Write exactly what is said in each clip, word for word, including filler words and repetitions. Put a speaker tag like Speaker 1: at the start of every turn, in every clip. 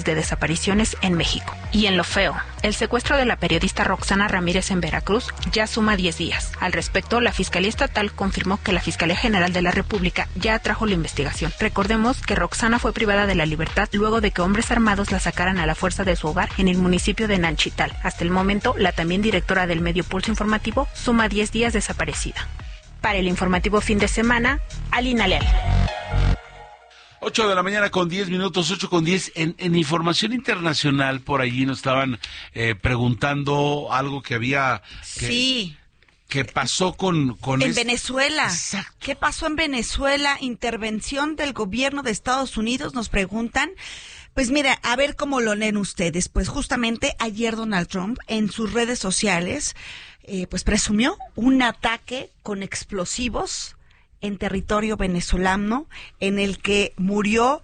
Speaker 1: de desapariciones en México. Y en lo feo, el secuestro de la periodista Roxana Ramírez en Veracruz ya suma diez días. Al respecto, la Fiscalía Estatal confirmó que la Fiscalía General de la República ya atrajo la investigación. Recordemos que Roxana fue privada de la libertad luego de que hombres armados la sacaran a la fuerza de su hogar en el municipio de Nanchital. Hasta el momento, la también directora del medio Pulso Informativo suma diez días desaparecida. Para el informativo fin de semana, Alina Leal.
Speaker 2: ocho de la mañana con diez minutos, ocho con diez. En, en información internacional, por allí nos estaban eh, preguntando algo que había... Que,
Speaker 3: sí.
Speaker 2: ¿Qué pasó con... con
Speaker 3: en
Speaker 2: este...
Speaker 3: Venezuela.
Speaker 2: Exacto.
Speaker 3: ¿Qué pasó en Venezuela? Intervención del gobierno de Estados Unidos, nos preguntan. Pues mira, a ver cómo lo leen ustedes. Pues justamente ayer Donald Trump en sus redes sociales, eh, pues presumió un ataque con explosivos en territorio venezolano, en el que murió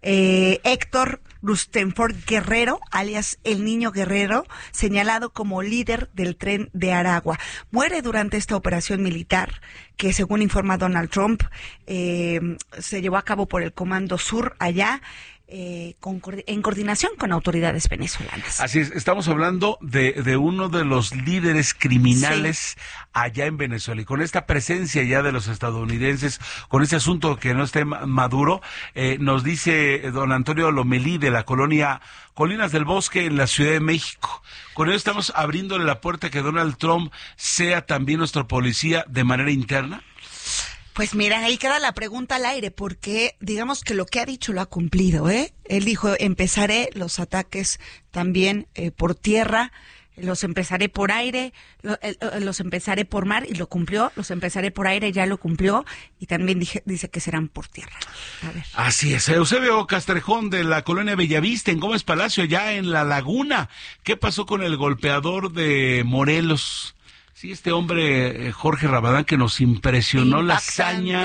Speaker 3: eh, Héctor Rustenford Guerrero, alias el Niño Guerrero, señalado como líder del Tren de Aragua. Muere durante esta operación militar que, según informa Donald Trump, eh, se llevó a cabo por el Comando Sur allá, Eh, con, en coordinación con autoridades venezolanas.
Speaker 2: Así es, estamos hablando de, de uno de los líderes criminales sí. allá en Venezuela, y con esta presencia ya de los estadounidenses, con este asunto que no esté maduro, eh, nos dice don Antonio Lomelí de la colonia Colinas del Bosque en la Ciudad de México. Con ello estamos abriéndole la puerta a que Donald Trump sea también nuestro policía de manera interna.
Speaker 3: Pues mira, ahí queda la pregunta al aire, porque digamos que lo que ha dicho lo ha cumplido, ¿eh? Él dijo, empezaré los ataques también eh, por tierra, los empezaré por aire, lo, eh, los empezaré por mar, y lo cumplió, los empezaré por aire, ya lo cumplió, y también dije, dice que serán por tierra. A ver.
Speaker 2: Así es, Eusebio Castrejón de la colonia Bellavista, en Gómez Palacio, ya en La Laguna. ¿Qué pasó con el golpeador de Morelos? Sí, este hombre, Jorge Rabadán, que nos impresionó la hazaña.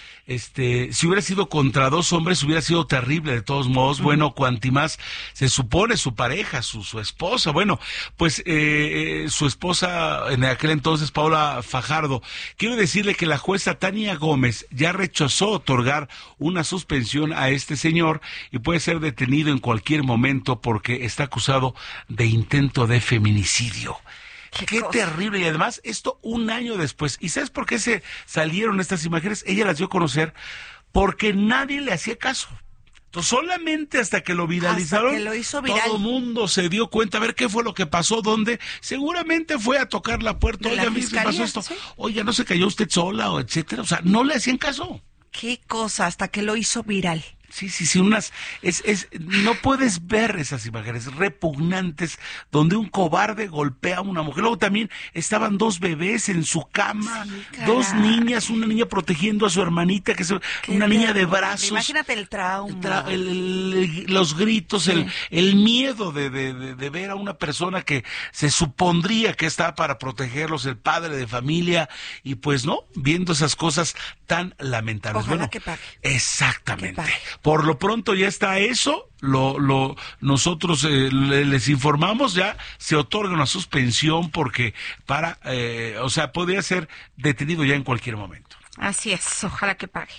Speaker 2: Este, si hubiera sido contra dos hombres, hubiera sido terrible de todos modos. Uh-huh. Bueno, cuanti más se supone su pareja, su, su esposa. Bueno, pues eh, su esposa en aquel entonces, Paula Fajardo. Quiero decirle que la jueza Tania Gómez ya rechazó otorgar una suspensión a este señor y puede ser detenido en cualquier momento porque está acusado de intento de feminicidio. Qué, Qué terrible, y además esto un año después. ¿Y sabes por qué se salieron estas imágenes? Ella las dio a conocer porque nadie le hacía caso. Entonces, solamente hasta que lo viralizaron,
Speaker 3: hasta que lo hizo viral,
Speaker 2: todo el mundo se dio cuenta, a ver qué fue lo que pasó, dónde. Seguramente fue a tocar la puerta. Oiga, mire, ¿qué pasó esto? ¿Sí? Oiga, ¿no se cayó usted sola o etcétera? O sea, no le hacían caso.
Speaker 3: Qué cosa, hasta que lo hizo viral.
Speaker 2: Sí, sí, sí, unas, es, es, no puedes ver esas imágenes repugnantes donde un cobarde golpea a una mujer. Luego también estaban dos bebés en su cama, sí, dos niñas, una niña protegiendo a su hermanita, que es una niña de brazos.
Speaker 3: Imagínate el trauma.
Speaker 2: El tra el, el, los gritos, sí. el, el miedo de, de, de, de ver a una persona que se supondría que está para protegerlos, el padre de familia, y pues no, viendo esas cosas tan lamentables.
Speaker 3: Ojalá
Speaker 2: bueno,
Speaker 3: que pague.
Speaker 2: Exactamente.
Speaker 3: Que pague.
Speaker 2: Por lo pronto ya está eso, lo, lo, nosotros eh, le, les informamos, ya se otorga una suspensión porque para, eh, o sea, podría ser detenido ya en cualquier momento.
Speaker 3: Así es, ojalá que pague.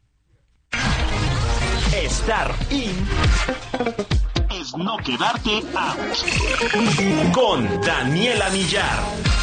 Speaker 4: Estar in es no quedarte out. Con Daniela Millar.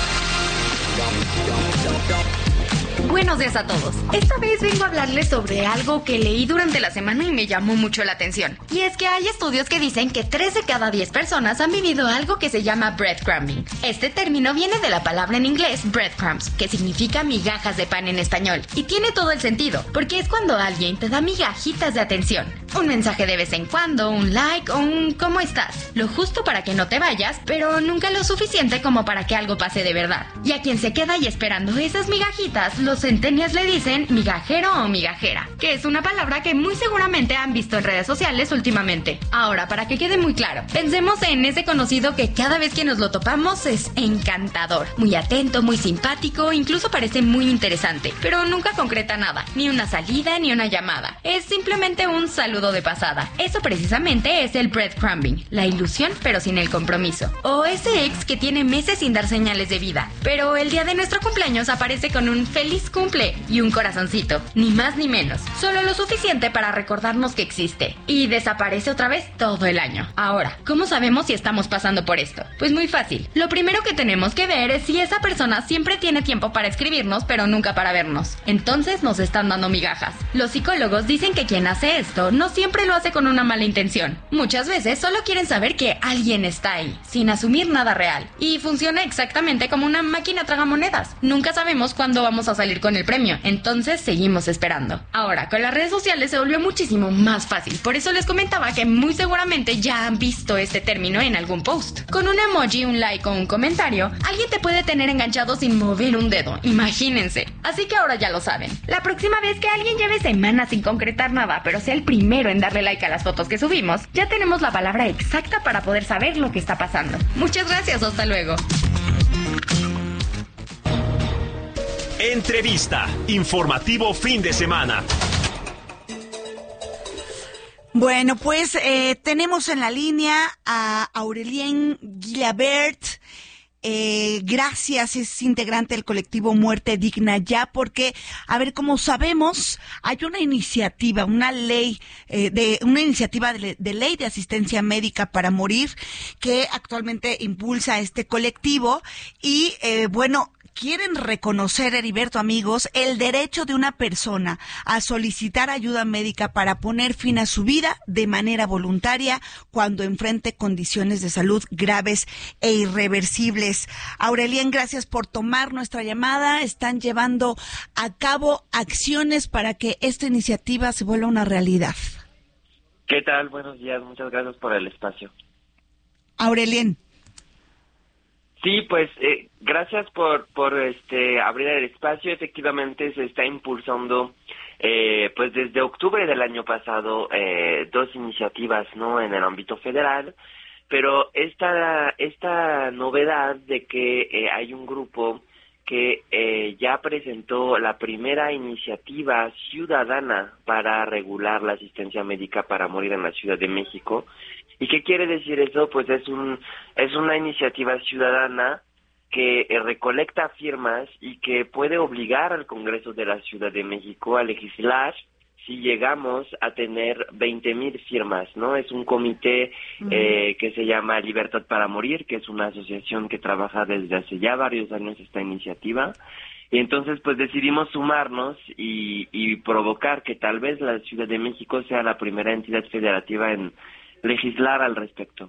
Speaker 5: Buenos días a todos. Esta vez vengo a hablarles sobre algo que leí durante la semana y me llamó mucho la atención. Y es que hay estudios que dicen que tres de cada diez personas han vivido algo que se llama breadcrumbing. Este término viene de la palabra en inglés breadcrumbs, que significa migajas de pan en español. Y tiene todo el sentido, porque es cuando alguien te da migajitas de atención. Un mensaje de vez en cuando, un like o un ¿cómo estás? Lo justo para que no te vayas, pero nunca lo suficiente como para que algo pase de verdad. Y a quien se queda ahí esperando esas migajitas, los centenias le dicen migajero o migajera, que es una palabra que muy seguramente han visto en redes sociales últimamente. Ahora, para que quede muy claro, pensemos en ese conocido que cada vez que nos lo topamos es encantador, muy atento, muy simpático, incluso parece muy interesante, pero nunca concreta nada, ni una salida ni una llamada. Es simplemente un saludo de pasada. Eso precisamente es el breadcrumbing, la ilusión pero sin el compromiso. O ese ex que tiene meses sin dar señales de vida, pero el día de nuestro cumpleaños aparece con un feliz cumple y un corazoncito, ni más ni menos, solo lo suficiente para recordarnos que existe y desaparece otra vez todo el año. Ahora, ¿cómo sabemos si estamos pasando por esto? Pues muy fácil. Lo primero que tenemos que ver es si esa persona siempre tiene tiempo para escribirnos, pero nunca para vernos. Entonces nos están dando migajas. Los psicólogos dicen que quien hace esto no siempre lo hace con una mala intención. Muchas veces solo quieren saber que alguien está ahí, sin asumir nada real. Y funciona exactamente como una máquina tragamonedas. Nunca sabemos cuándo vamos a salir con el premio, entonces seguimos esperando. Ahora, con las redes sociales se volvió muchísimo más fácil. Por eso les comentaba que muy seguramente ya han visto este término en algún post. Con un emoji, un like o un comentario, alguien te puede tener enganchado sin mover un dedo. Imagínense. Así que ahora ya lo saben. La próxima vez que alguien lleve semanas sin concretar nada, pero sea el primero en darle like a las fotos que subimos, ya tenemos la palabra exacta para poder saber lo que está pasando. Muchas gracias, hasta luego.
Speaker 4: Entrevista. Informativo fin de semana.
Speaker 3: Bueno, pues eh, tenemos en la línea a Aurelien Guillabert. Eh, gracias, es integrante del colectivo Muerte Digna Ya, porque, a ver, como sabemos, hay una iniciativa, una ley, eh, de una iniciativa de, de ley de asistencia médica para morir que actualmente impulsa este colectivo y, eh, bueno, quieren reconocer, Heriberto, amigos, el derecho de una persona a solicitar ayuda médica para poner fin a su vida de manera voluntaria cuando enfrente condiciones de salud graves e irreversibles. Aurelien, gracias por tomar nuestra llamada. Están llevando a cabo acciones para que esta iniciativa se vuelva una realidad.
Speaker 6: ¿Qué tal? Buenos días. Muchas gracias por el espacio.
Speaker 3: Aurelien.
Speaker 6: Sí, pues eh, gracias por por este abrir el espacio. Efectivamente se está impulsando eh, pues desde octubre del año pasado eh, dos iniciativas, ¿no?, en el ámbito federal, pero esta esta novedad de que eh, hay un grupo que eh, ya presentó la primera iniciativa ciudadana para regular la asistencia médica para morir en la Ciudad de México. ¿Y qué quiere decir eso? Pues es un es una iniciativa ciudadana que eh, recolecta firmas y que puede obligar al Congreso de la Ciudad de México a legislar si llegamos a tener veinte mil firmas, ¿no? Es un comité uh-huh. eh, que se llama Libertad para Morir, que es una asociación que trabaja desde hace ya varios años esta iniciativa. Y entonces pues decidimos sumarnos y, y provocar que tal vez la Ciudad de México sea la primera entidad federativa en legislar al respecto.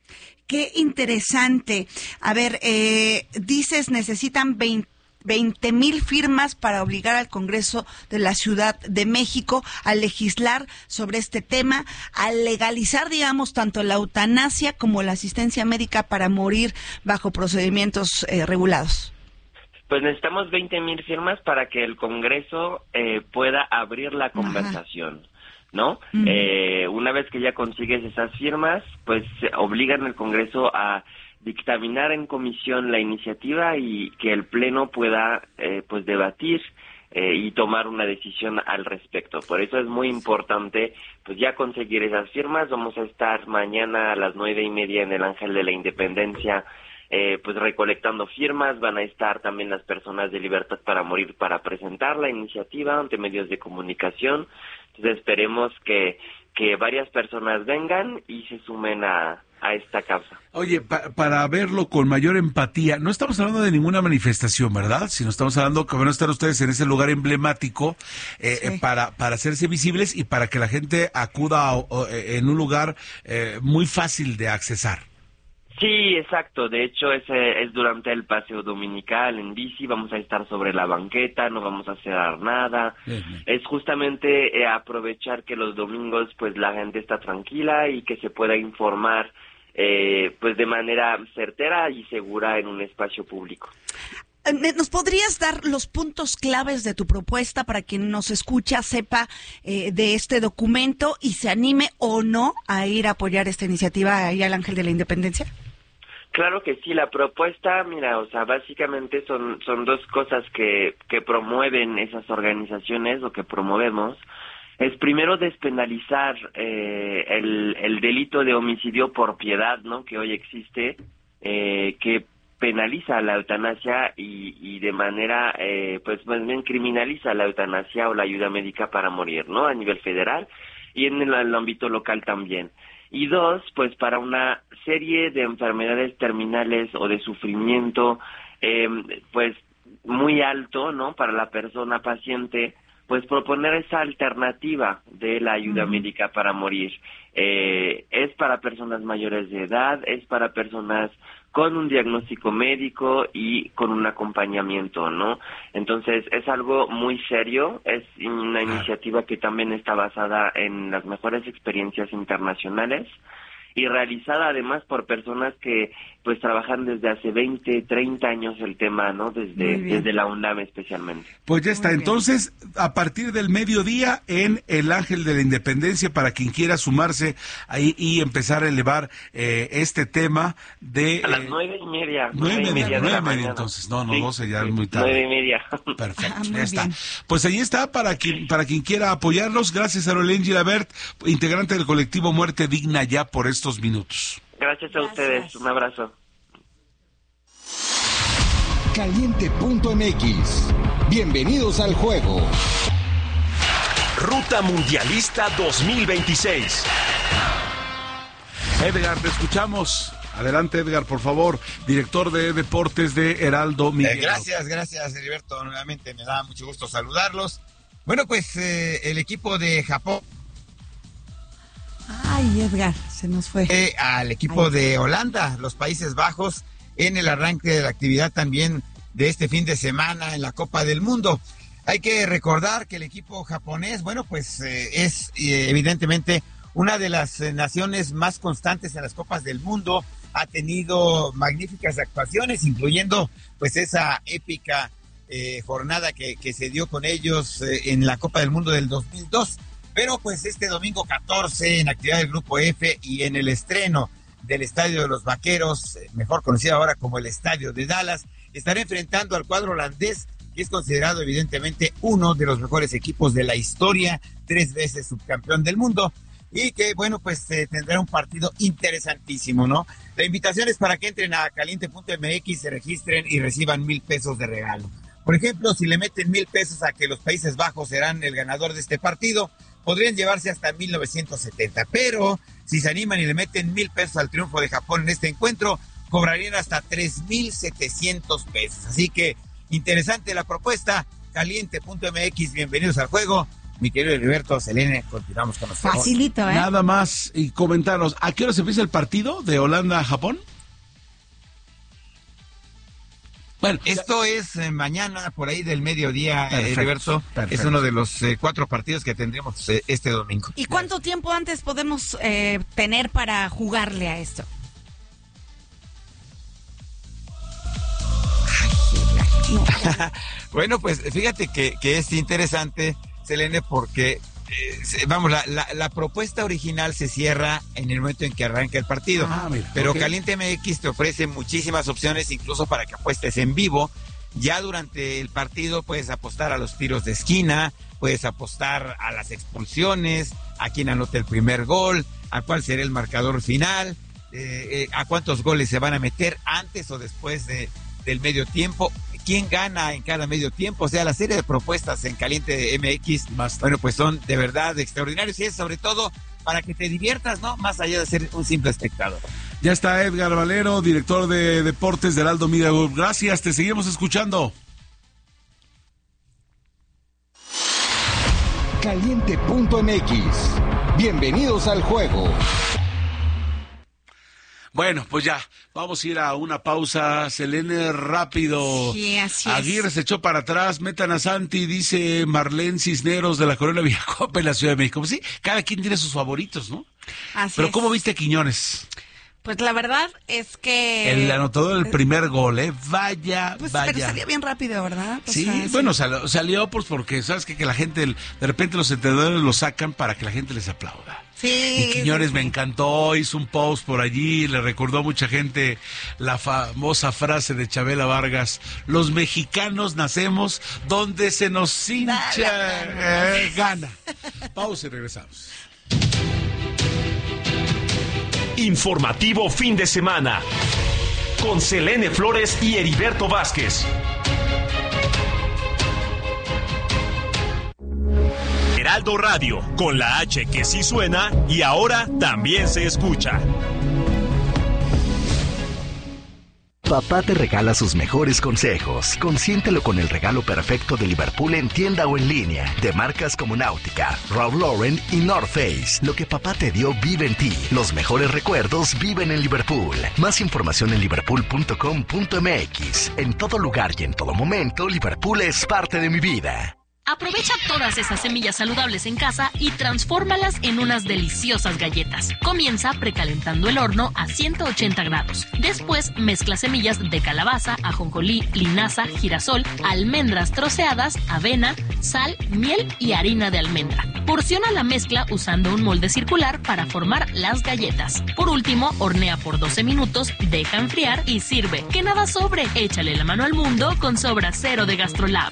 Speaker 3: Qué interesante. A ver, eh, dices necesitan veinte mil firmas para obligar al Congreso de la Ciudad de México a legislar sobre este tema, a legalizar, digamos, tanto la eutanasia como la asistencia médica para morir bajo procedimientos eh, regulados. Pues necesitamos veinte mil firmas para que el Congreso eh, pueda abrir la conversación. Ajá. ¿No? Uh-huh. Eh, una vez que ya consigues esas firmas, pues obligan al Congreso a dictaminar en comisión la iniciativa y que el Pleno pueda eh, pues debatir eh, y tomar una decisión al respecto. Por eso es muy importante pues ya conseguir esas firmas. Vamos a estar mañana a las nueve y media en el Ángel de la Independencia eh, pues recolectando firmas. Van a estar también las personas de Libertad para Morir para presentar la iniciativa ante medios de comunicación. Entonces esperemos que, que varias personas vengan y se sumen a, a esta causa.
Speaker 2: Oye, pa- para verlo con mayor empatía, no estamos hablando de ninguna manifestación, ¿verdad? Sino estamos hablando que van a estar ustedes en ese lugar emblemático eh, sí. eh, para, para hacerse visibles y para que la gente acuda a, a, en un lugar eh, muy fácil de accesar.
Speaker 6: Sí, exacto. De hecho, es, es durante el paseo dominical en bici. Vamos a estar sobre la banqueta, no vamos a hacer nada. Uh-huh. Es justamente eh, aprovechar que los domingos pues la gente está tranquila y que se pueda informar eh, pues de manera certera y segura en un espacio público.
Speaker 3: ¿Nos podrías dar los puntos claves de tu propuesta para quien nos escucha sepa eh, de este documento y se anime o no a ir a apoyar esta iniciativa ahí al Ángel de la Independencia?
Speaker 6: Claro que sí, la propuesta, mira, o sea, básicamente son son dos cosas que, que promueven esas organizaciones o que promovemos. Es primero despenalizar eh, el, el delito de homicidio por piedad, ¿no?, que hoy existe, eh, que penaliza la eutanasia y, y de manera, eh, pues más bien criminaliza la eutanasia o la ayuda médica para morir, ¿no? A nivel federal y en el, el ámbito local también. Y dos, pues para una serie de enfermedades terminales o de sufrimiento, eh, pues muy alto, ¿no? Para la persona paciente, pues proponer esa alternativa de la ayuda uh-huh. médica para morir. Eh, es para personas mayores de edad, es para personas con un diagnóstico médico y con un acompañamiento, ¿no? Entonces, es algo muy serio, es una iniciativa que también está basada en las mejores experiencias internacionales y realizada además por personas que pues trabajan desde hace veinte, treinta años el tema, ¿no? Desde, desde la UNAM especialmente.
Speaker 2: Pues ya está, entonces, a partir del mediodía en el Ángel de la Independencia, para quien quiera sumarse ahí y empezar a elevar eh, este tema de...
Speaker 6: A las nueve y media.
Speaker 2: Nueve y media, nueve y media, entonces, no, no,
Speaker 6: sí,
Speaker 2: doce ya
Speaker 6: sí,
Speaker 2: es muy tarde.
Speaker 6: Nueve y media.
Speaker 2: Perfecto,
Speaker 3: ah,
Speaker 2: ya está.
Speaker 3: Bien.
Speaker 2: Pues ahí está, para quien, para quien quiera apoyarlos, gracias a Arolén Gilabert, integrante del colectivo Muerte Digna, ya por estos minutos.
Speaker 6: Gracias a
Speaker 3: Gracias.
Speaker 6: ustedes, un abrazo.
Speaker 7: Caliente punto m x. Bienvenidos al juego.
Speaker 4: Ruta Mundialista dos mil veintiséis.
Speaker 2: Edgar, te escuchamos. Adelante, Edgar, por favor, director de deportes de Heraldo Miguel.
Speaker 8: Eh, gracias, gracias, Heriberto. Nuevamente me da mucho gusto saludarlos. Bueno, pues eh, el equipo de Japón.
Speaker 3: Ay, Edgar, se nos fue.
Speaker 8: Eh, al equipo
Speaker 3: Ay.
Speaker 8: de Holanda, los Países Bajos, en el arranque de la actividad también de este fin de semana en la Copa del Mundo. Hay que recordar que el equipo japonés, bueno, pues eh, es eh, evidentemente una de las eh, naciones más constantes en las Copas del Mundo. Ha tenido magníficas actuaciones, incluyendo pues esa épica eh, jornada que, que se dio con ellos eh, en la Copa del Mundo del dos mil dos. Pero pues este domingo catorce, en actividad del Grupo F y en el estreno del Estadio de los Vaqueros, mejor conocido ahora como el Estadio de Dallas, estará enfrentando al cuadro holandés, que es considerado evidentemente uno de los mejores equipos de la historia, tres veces subcampeón del mundo, y que bueno, pues eh, tendrá un partido interesantísimo, ¿no? La invitación es para que entren a caliente punto m x, se registren y reciban mil pesos de regalo. Por ejemplo, si le meten mil pesos a que los Países Bajos serán el ganador de este partido, podrían llevarse hasta mil novecientos setenta, pero si se animan y le meten mil pesos al triunfo de Japón en este encuentro, cobrarían hasta tres mil setecientos pesos. Así que interesante la propuesta. Caliente punto m x, bienvenidos al juego. Mi querido Heriberto, Selene, continuamos con nosotros.
Speaker 3: Facilito, ¿eh?
Speaker 2: Nada más y comentaros, ¿a qué hora se empieza el partido de Holanda a Japón?
Speaker 8: Bueno, esto es eh, mañana por ahí del mediodía,
Speaker 2: Perfecto,
Speaker 8: Heriberto.
Speaker 2: perfecto.
Speaker 8: Es uno de los eh, cuatro partidos que tendremos eh, este domingo.
Speaker 3: ¿Y cuánto tiempo antes podemos eh, tener para jugarle a esto? No.
Speaker 8: Bueno, pues fíjate que, que es interesante, Selene, porque eh, se- vamos, la, la, la propuesta original se cierra en el momento en que arranca el partido.
Speaker 2: Ah, mira,
Speaker 8: Pero
Speaker 2: ok.
Speaker 8: Caliente M X te ofrece muchísimas opciones, incluso para que apuestes en vivo. Ya durante el partido puedes apostar a los tiros de esquina, puedes apostar a las expulsiones, a quién anota el primer gol, a cuál será el marcador final, eh, eh, a cuántos goles se van a meter antes o después de, del medio tiempo, quién gana en cada medio tiempo. O sea, la serie de propuestas en Caliente M X,
Speaker 2: Basta.
Speaker 8: bueno, pues son de verdad extraordinarios y es sobre todo para que te diviertas, ¿no? Más allá de ser un simple espectador.
Speaker 2: Ya está Edgar Valero, director de deportes de Heraldo Media Group. Gracias, te seguimos escuchando.
Speaker 7: Caliente punto m x. Bienvenidos al juego.
Speaker 2: Bueno, pues ya, vamos a ir a una pausa, Selene, rápido.
Speaker 3: Sí, así es.
Speaker 2: Aguirre se echó para atrás, metan a Santi, dice Marlene Cisneros de la Colonia Villacopa en la Ciudad de México. Pues sí, cada quien tiene sus favoritos, ¿no?
Speaker 3: Así
Speaker 2: Pero
Speaker 3: es.
Speaker 2: ¿cómo viste a Quiñones?
Speaker 3: Pues la verdad es que...
Speaker 2: El anotador del primer gol, ¿eh? Vaya,
Speaker 3: Pues,
Speaker 2: vaya.
Speaker 3: pero salió bien rápido, ¿verdad? O
Speaker 2: Sí,
Speaker 3: sea,
Speaker 2: bueno, salió, salió pues porque, ¿sabes qué? Que la gente, de repente los entrenadores lo sacan para que la gente les aplauda.
Speaker 3: Sí.
Speaker 2: Y Quiñones
Speaker 3: sí,
Speaker 2: me
Speaker 3: sí.
Speaker 2: encantó, hizo un post por allí, le recordó a mucha gente la famosa frase de Chabela Vargas: los mexicanos nacemos donde se nos hincha eh, gana. Pausa y regresamos.
Speaker 4: Informativo fin de semana. con Selene Flores y Heriberto Vázquez. Heraldo Radio, con la H que sí suena y ahora también se escucha.
Speaker 9: Papá te regala sus mejores consejos. Consiéntelo con el regalo perfecto de Liverpool en tienda o en línea. De marcas como Náutica, Ralph Lauren y North Face. Lo que papá te dio vive en ti. Los mejores recuerdos viven en Liverpool. Más información en liverpool punto com punto m x. En todo lugar y en todo momento, Liverpool es parte de mi vida.
Speaker 10: Aprovecha todas esas semillas saludables en casa y transfórmalas en unas deliciosas galletas. Comienza precalentando el horno a ciento ochenta grados. Después mezcla semillas de calabaza, ajonjolí, linaza, girasol, almendras troceadas, avena, sal, miel y harina de almendra. Porciona la mezcla usando un molde circular para formar las galletas. Por último, hornea por doce minutos, deja enfriar y sirve. Que nada sobre. Échale la mano al mundo con Sobra Cero de GastroLab.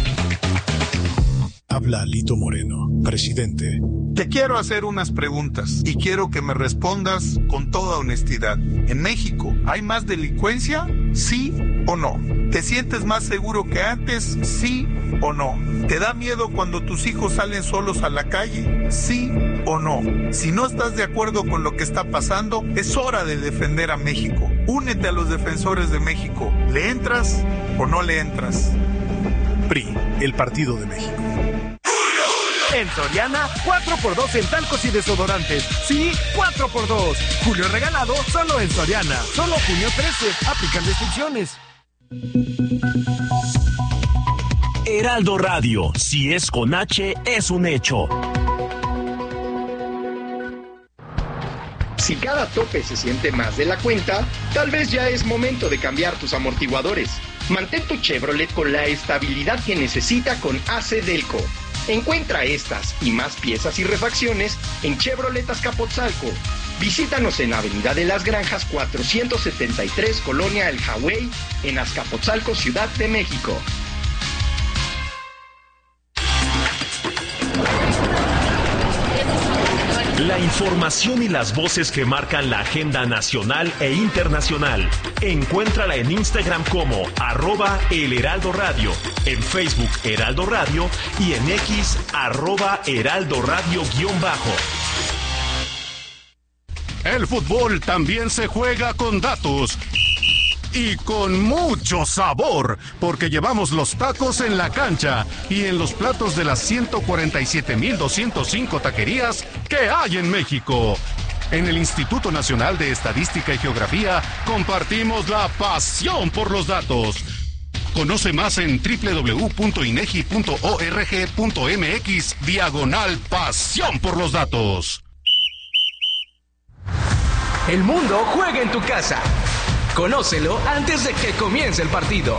Speaker 11: Habla Lito Moreno, presidente. Te quiero hacer unas preguntas y quiero que me respondas con toda honestidad. ¿En México hay más delincuencia? ¿Sí o no? ¿Te sientes más seguro que antes? ¿Sí o no? ¿Te da miedo cuando tus hijos salen solos a la calle? ¿Sí o no? Si no estás de acuerdo con lo que está pasando, es hora de defender a México. Únete a los defensores de México. ¿Le entras o no le entras? P R I, el Partido de México.
Speaker 12: En Soriana, cuatro por dos en talcos y desodorantes. Sí, cuatro por dos. Julio regalado solo en Soriana. Solo junio trece. Aplican restricciones.
Speaker 4: Heraldo Radio, si es con H, es un hecho.
Speaker 13: Si cada tope se siente más de la cuenta, tal vez ya es momento de cambiar tus amortiguadores. Mantén tu Chevrolet con la estabilidad que necesita con A C Delco. Encuentra estas y más piezas y refacciones en Chevrolet Azcapotzalco. Visítanos en Avenida de las Granjas cuatrocientos setenta y tres, Colonia El Hawái, en Azcapotzalco, Ciudad de México.
Speaker 4: La información y las voces que marcan la agenda nacional e internacional. Encuéntrala en Instagram como arroba El Heraldo Radio, en Facebook Heraldo Radio y en X arroba Heraldo Radio guión bajo.
Speaker 14: El fútbol también se juega con datos. Y con mucho sabor, porque llevamos los tacos en la cancha y en los platos de las ciento cuarenta y siete mil doscientos cinco taquerías que hay en México. En el Instituto Nacional de Estadística y Geografía compartimos la pasión por los datos. Conoce más en doble u doble u doble u punto inegi punto org punto mx diagonal pasión por los datos.
Speaker 15: El mundo juega en tu casa. Conócelo antes de que comience el partido.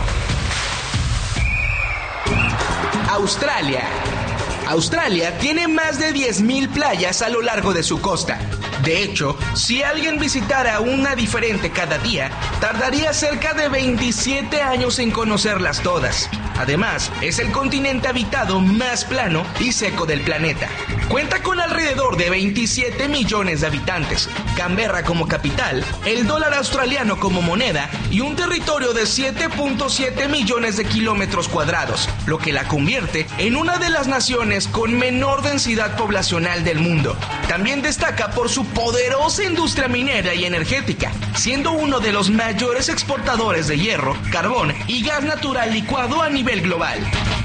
Speaker 15: Australia. Australia tiene más de diez mil playas a lo largo de su costa. De hecho, si alguien visitara una diferente cada día, tardaría cerca de veintisiete años en conocerlas todas. Además, es el continente habitado más plano y seco del planeta. Cuenta con alrededor de veintisiete millones de habitantes, Canberra como capital, el dólar australiano como moneda y un territorio de siete punto siete millones de kilómetros cuadrados, lo que la convierte en una de las naciones con menor densidad poblacional del mundo. También destaca por su poderosa industria minera y energética, siendo uno de los mayores exportadores de hierro, carbón y gas natural licuado a nivel global.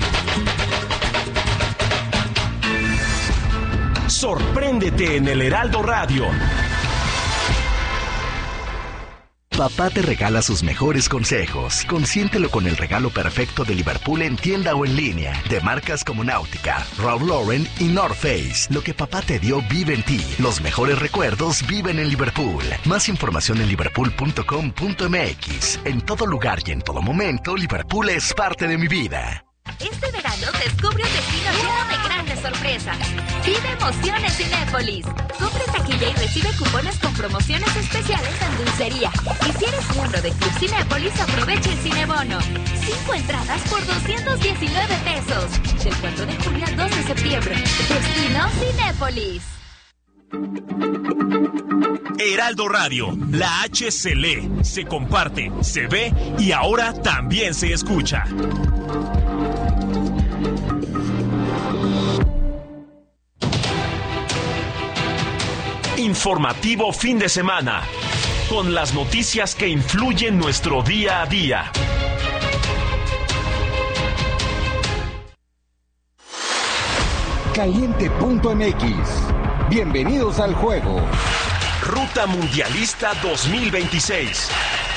Speaker 4: Sorpréndete en el Heraldo Radio.
Speaker 9: Papá te regala sus mejores consejos. Consiéntelo con el regalo perfecto de Liverpool en tienda o en línea. De marcas como Náutica, Ralph Lauren y North Face. Lo que papá te dio vive en ti. Los mejores recuerdos viven en Liverpool. Más información en liverpool punto com punto m x. En todo lugar y en todo momento, Liverpool es parte de mi vida.
Speaker 16: Este verano descubre un destino lleno de grandes sorpresas. Vive emociones Cinépolis. Compre taquilla y recibe cupones con promociones especiales en dulcería. Y si eres miembro de Club Cinépolis, aprovecha el Cinebono. Cinco entradas por doscientos diecinueve pesos. Del cuatro de julio al dos de septiembre. Destino Cinépolis.
Speaker 4: Heraldo Radio, la H se lee, se comparte, se ve y ahora también se escucha. Informativo fin de semana, con las noticias que influyen nuestro día a día.
Speaker 7: Caliente punto m x. Bienvenidos al juego.
Speaker 4: Ruta Mundialista dos mil veintiséis.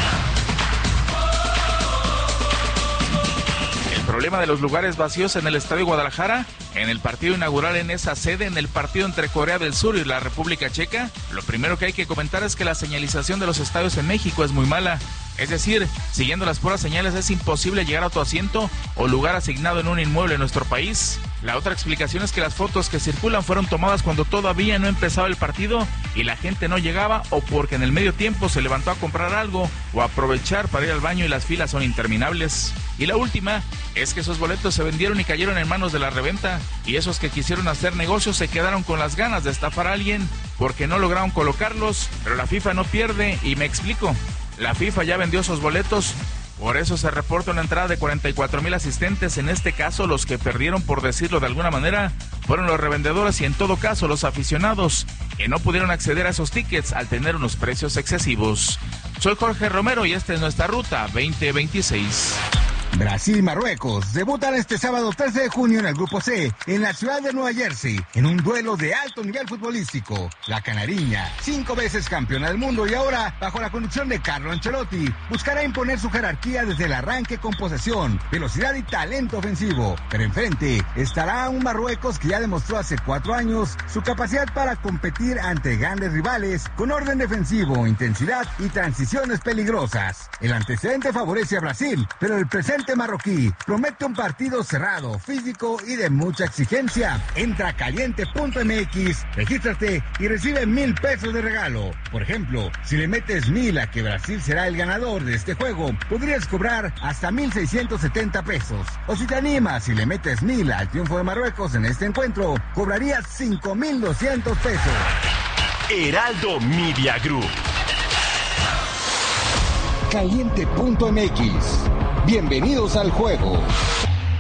Speaker 17: El problema de los lugares vacíos en el Estadio Guadalajara, en el partido inaugural en esa sede, en el partido entre Corea del Sur y la República Checa, lo primero que hay que comentar es que la señalización de los estadios en México es muy mala. Es decir, siguiendo las puras señales es imposible llegar a tu asiento o lugar asignado en un inmueble en nuestro país. La otra explicación es que las fotos que circulan fueron tomadas cuando todavía no empezaba el partido y la gente no llegaba, o porque en el medio tiempo se levantó a comprar algo o a aprovechar para ir al baño y las filas son interminables. Y la última es que esos boletos se vendieron y cayeron en manos de la reventa, y esos que quisieron hacer negocios se quedaron con las ganas de estafar a alguien porque no lograron colocarlos, pero la FIFA no pierde, y me explico. La FIFA ya vendió esos boletos, por eso se reporta una entrada de cuarenta y cuatro mil asistentes. En este caso, los que perdieron, por decirlo de alguna manera, fueron los revendedores y en todo caso los aficionados, que no pudieron acceder a esos tickets al tener unos precios excesivos. Soy Jorge Romero y esta es nuestra Ruta veinte veintiséis.
Speaker 8: Brasil y Marruecos debutan este sábado trece de junio en el Grupo C, en la ciudad de Nueva Jersey, en un duelo de alto nivel futbolístico. La canariña, cinco veces campeona del mundo y ahora, bajo la conducción de Carlo Ancelotti, buscará imponer su jerarquía desde el arranque con posesión, velocidad y talento ofensivo. Pero enfrente estará un Marruecos que ya demostró hace cuatro años su capacidad para competir ante grandes rivales con orden defensivo, intensidad y transiciones peligrosas. El antecedente favorece a Brasil, pero el presente marroquí promete un partido cerrado, físico y de mucha exigencia. Entra a caliente punto m x, regístrate y recibe mil pesos de regalo. Por ejemplo, si le metes mil a que Brasil será el ganador de este juego, podrías cobrar hasta mil seiscientos setenta pesos. O si te animas y le metes mil al triunfo de Marruecos en este encuentro, cobrarías cinco mil doscientos pesos.
Speaker 4: Heraldo Media Group.
Speaker 7: Caliente punto m x. Bienvenidos al juego.